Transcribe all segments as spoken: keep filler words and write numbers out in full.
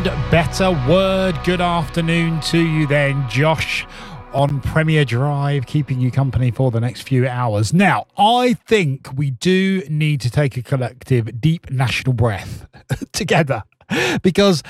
and better word. Good afternoon to you then, Josh, on Premier Drive, keeping you company for the next few hours. Now, I think we do need to take a collective, deep national breath together because,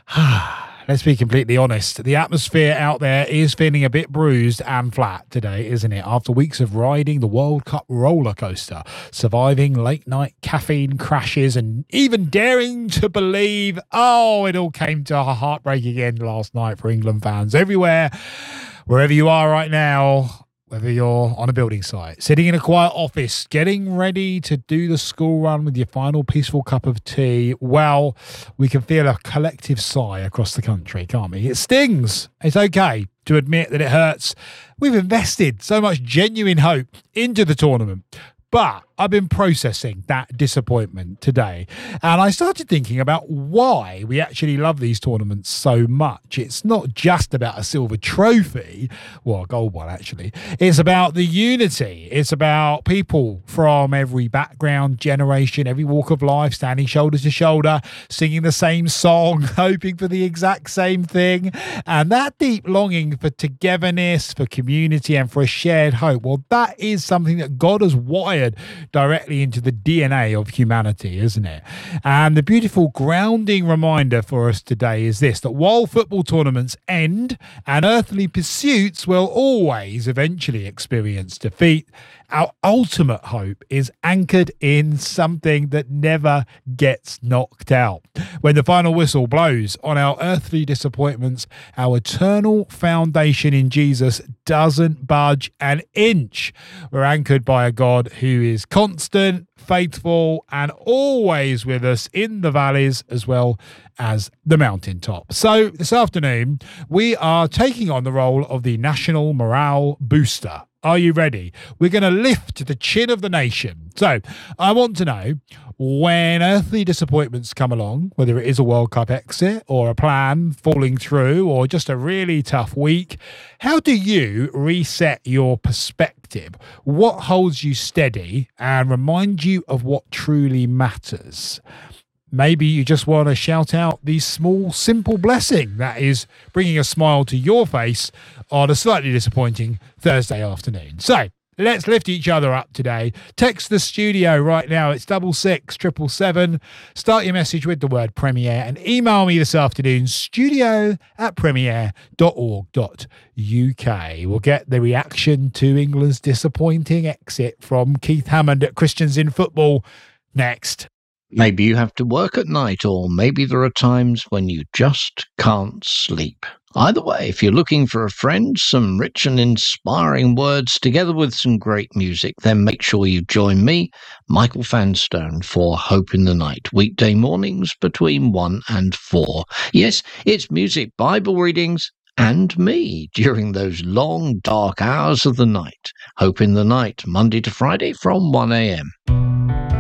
let's be completely honest, the atmosphere out there is feeling a bit bruised and flat today, isn't it? After weeks of riding the World Cup roller coaster, surviving late night caffeine crashes, and even daring to believe, oh, it all came to a heartbreaking end last night for England fans everywhere. Wherever you are right now, whether you're on a building site, sitting in a quiet office, getting ready to do the school run with your final peaceful cup of tea, well, we can feel a collective sigh across the country, can't we? It stings. It's okay to admit that it hurts. We've invested so much genuine hope into the tournament. But I've been processing that disappointment today, and I started thinking about why we actually love these tournaments so much. It's not just about a silver trophy, well, a gold one actually. It's about the unity. It's about people from every background, generation, every walk of life, standing shoulder to shoulder, singing the same song, hoping for the exact same thing. And that deep longing for togetherness, for community, and for a shared hope, well, that is something that God has wired directly into the D N A of humanity, isn't it? And the beautiful grounding reminder for us today is this, that while football tournaments end and earthly pursuits will always eventually experience defeat, our ultimate hope is anchored in something that never gets knocked out. When the final whistle blows on our earthly disappointments, our eternal foundation in Jesus doesn't budge an inch. We're anchored by a God who is constant, faithful, and always with us in the valleys as well as the mountaintop. So this afternoon, we are taking on the role of the national morale booster. Are you ready? We're going to lift the chin of the nation. So I want to know, when earthly disappointments come along, whether it is a World Cup exit or a plan falling through or just a really tough week, how do you reset your perspective? What holds you steady and remind you of what truly matters? Maybe you just want to shout out the small, simple blessing that is bringing a smile to your face on a slightly disappointing Thursday afternoon. So let's lift each other up today. Text the studio right now. It's double six triple seven. Start your message with the word Premier and email me this afternoon, studio at premier dot org dot U K. We'll get the reaction to England's disappointing exit from Keith Hammond at Christians in Football next. Maybe you have to work at night, or maybe there are times when you just can't sleep. Either way, if you're looking for a friend, some rich and inspiring words together with some great music, then make sure you join me, Michael Fanstone, for Hope in the Night, weekday mornings between one and four. Yes, it's music, Bible readings, and me during those long, dark hours of the night. Hope in the Night, Monday to Friday from one a.m.